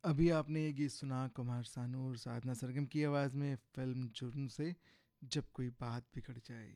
अभी आपने ये गीत सुना कुमार सानू और साधना सरगम की आवाज़ में फिल्म जुर्म से जब कोई बात बिगड़ जाए।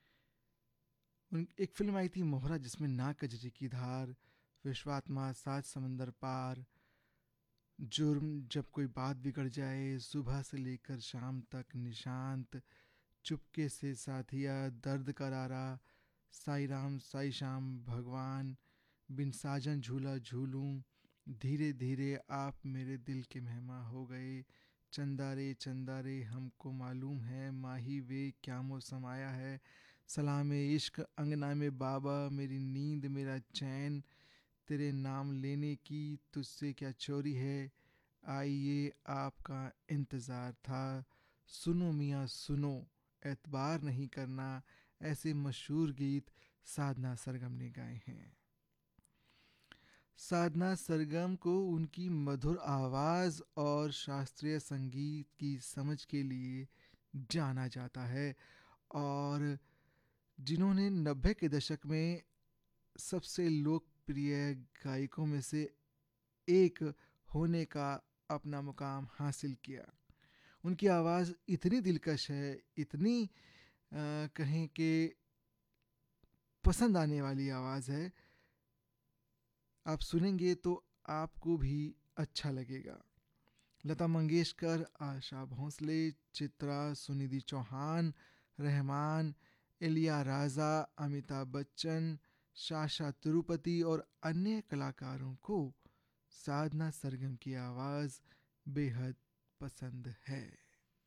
एक फिल्म आई थी मोहरा जिसमें ना कजरी की धार, विश्वात्मा, सात समंदर पार, जुर्म, जब कोई बात बिगड़ जाए, सुबह से लेकर शाम तक निशांत, चुपके से साथिया, दर्द करारा, साई राम साई श्याम भगवान, बिन साजन झूला झूलूं, धीरे धीरे आप मेरे दिल के मेहमा हो गए, चंदा रे हमको मालूम है माही वे क्या मौसम आया है, सलाम इश्क अंगना में बाबा, मेरी नींद मेरा चैन, तेरे नाम लेने की तुझसे क्या चोरी है, आइए आपका इंतज़ार था, सुनो मियाँ सुनो, एतबार नहीं करना, ऐसे मशहूर गीत साधना सरगम ने गाए हैं। साधना सरगम को उनकी मधुर आवाज़ और शास्त्रीय संगीत की समझ के लिए जाना जाता है, और जिन्होंने 90 के दशक में सबसे लोकप्रिय गायकों में से एक होने का अपना मुकाम हासिल किया। उनकी आवाज़ इतनी दिलकश है, इतनी कहें कि पसंद आने वाली आवाज़ है, आप सुनेंगे तो आपको भी अच्छा लगेगा। लता मंगेशकर, आशा भोंसले, चित्रा, सुनिधि चौहान, रहमान, इलिया राजा, अमिताभ बच्चन, शाशा तिरुपति और अन्य कलाकारों को साधना सरगम की आवाज़ बेहद पसंद है।